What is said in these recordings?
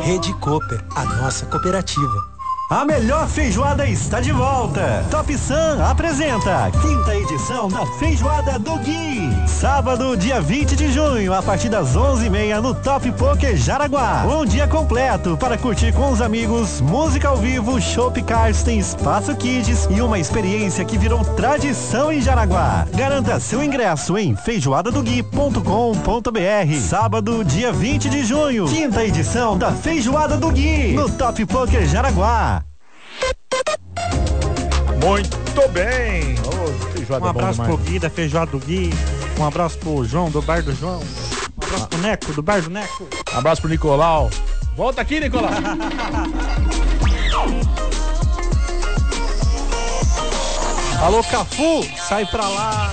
Rede Cooper, a nossa cooperativa. A melhor feijoada está de volta. Top Sun apresenta 5ª edição da Feijoada do Gui. Sábado, dia 20 de junho, a partir das 11h30 no Top Poker Jaraguá. Um dia completo para curtir com os amigos, música ao vivo, chopp Karsten, espaço kids e uma experiência que virou tradição em Jaraguá. Garanta seu ingresso em feijoadadogui.com.br. Sábado, dia 20 de junho, 5ª edição da Feijoada do Gui, no Top Poker Jaraguá. Muito bem. Um abraço pro Gui da Feijoada do Gui. Um abraço pro João do Bar do João. Um abraço pro Neco do Bar do Neco. Um abraço pro Nicolau. Volta aqui, Nicolau. Alô, Cafu, sai pra lá.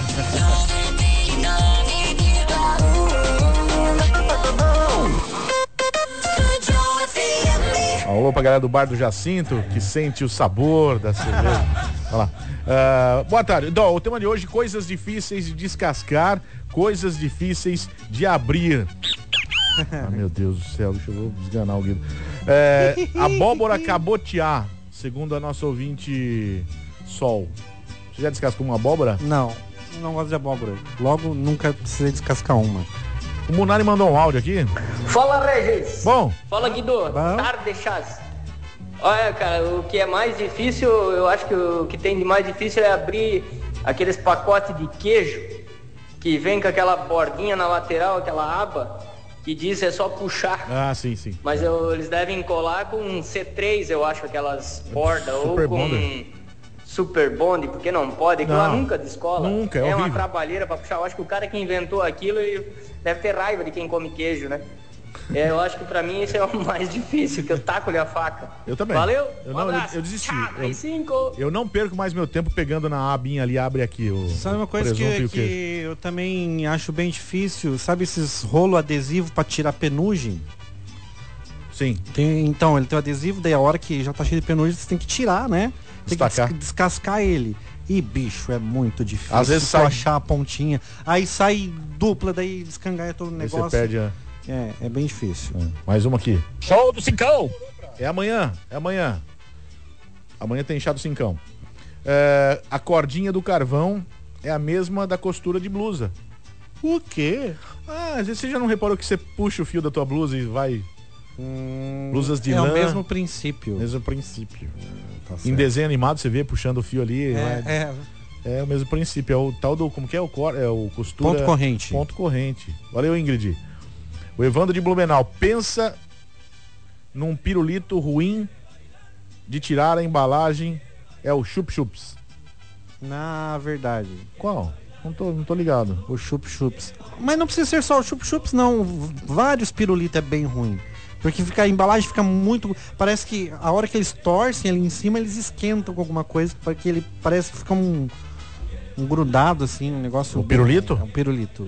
Alô pra galera do Bar do Jacinto, que sente o sabor da cerveja. Olha lá. Boa tarde. O tema de hoje, coisas difíceis de descascar, coisas difíceis de abrir. Ah, meu Deus do céu, deixa eu desganar alguém. Abóbora cabotiá, segundo a nossa ouvinte Sol. Você já descascou uma abóbora? Não gosto de abóbora. Logo, nunca precisei descascar uma. O Munari mandou um áudio aqui. Fala, Regis. Bom. Fala, Guido. Tarde, Chaz. Olha, cara, o que é mais difícil, eu acho que o que tem de mais difícil é abrir aqueles pacotes de queijo que vem com aquela bordinha na lateral, aquela aba, que diz é só puxar. Ah, sim. Mas eles devem colar com C3, eu acho, aquelas bordas, ou com Bonder. Super Bond, porque não pode, aquilo lá nunca descola. Nunca, é uma horrível. trabalheira pra puxar. Eu acho que o cara que inventou aquilo deve ter raiva de quem come queijo, né? Eu acho que pra mim isso é o mais difícil, que eu taco-lhe a faca. Eu também. Valeu? Eu desisti. Tchau, eu não perco mais meu tempo pegando na abinha ali, abre aqui o Sabe uma coisa que eu também acho bem difícil? Sabe esses rolo adesivo pra tirar penugem? Sim. Então, ele tem o adesivo, daí a hora que já tá cheio de penugem, você tem que tirar, né? Tem que descascar ele. E, bicho, é muito difícil. Às vezes sai... achar a pontinha. Aí sai dupla, daí descangaia todo o negócio. Aí você perde a... É bem difícil. Mais uma aqui. Show do Cincão. É amanhã. Amanhã tem chá do Cincão. A cordinha do carvão é a mesma da costura de blusa. O quê? Às vezes você já não reparou que você puxa o fio da tua blusa e vai... Blusas de lã. É o mesmo princípio. Tá em desenho animado você vê puxando o fio ali. É o mesmo princípio. É o tal do... Como que é? O costura... Ponto corrente. Valeu, Ingrid. O Evandro de Blumenau. Pensa num pirulito ruim de tirar a embalagem. É o chup-chups. Na verdade. Qual? Não tô ligado. O chup-chups. Mas não precisa ser só o chup-chups, não. Vários pirulitos é bem ruim. Porque a embalagem fica muito... Parece que a hora que eles torcem ali em cima, eles esquentam com alguma coisa. Porque ele parece que fica um grudado assim, um negócio... O pirulito? É um pirulito.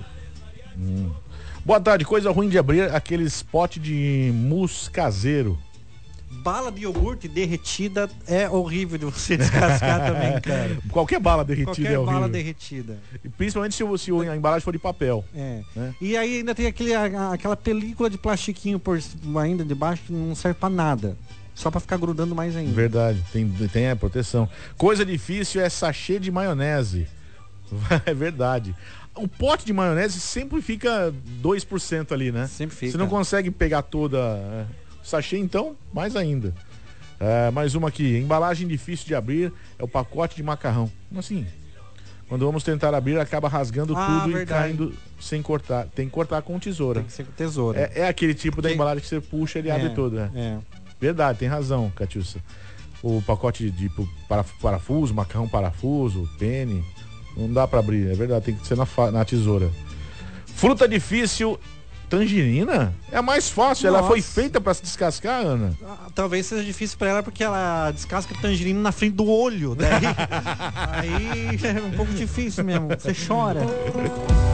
Boa tarde. Coisa ruim de abrir aqueles potes de mousse caseiro. Bala de iogurte derretida é horrível de você descascar também, cara. Qualquer bala derretida é horrível. Qualquer bala derretida. E principalmente se a embalagem for de papel. Né? E aí ainda tem aquela película de plastiquinho ainda debaixo que não serve pra nada. Só pra ficar grudando mais ainda. Verdade, tem a proteção. Coisa difícil é sachê de maionese. É verdade. O pote de maionese sempre fica 2% ali, né? Sempre fica. Você não consegue pegar toda... Sachê, então, mais ainda. Mais uma aqui. Embalagem difícil de abrir é o pacote de macarrão. Como assim? Quando vamos tentar abrir, acaba rasgando tudo verdade. E caindo sem cortar. Tem que cortar com tesoura. Tem que ser com tesoura. É aquele tipo da embalagem que você puxa, ele abre todo, né? Verdade, tem razão, Catiúcia. O pacote de parafuso, macarrão parafuso, pene, não dá pra abrir, é verdade, tem que ser na tesoura. Fruta difícil... Tangerina? É a mais fácil. Nossa. Ela foi feita pra se descascar, Ana. Talvez seja difícil pra ela porque ela descasca a tangerina na frente do olho. Daí aí é um pouco difícil mesmo. Você chora.